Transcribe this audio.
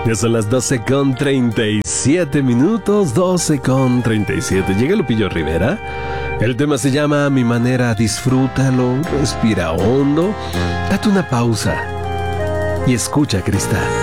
Ya son las 12:37, 12:37. Llega Lupillo Rivera. El tema se llama A Mi Manera. Disfrútalo, respira hondo, date una pausa y escucha, Cristal.